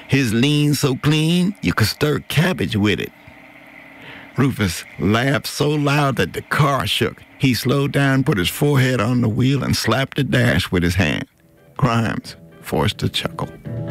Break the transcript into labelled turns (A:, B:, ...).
A: His lean so clean, you could stir cabbage with it. Rufus laughed so loud that the car shook. He slowed down, put his forehead on the wheel, and slapped the dash with his hand. Grimes forced a chuckle.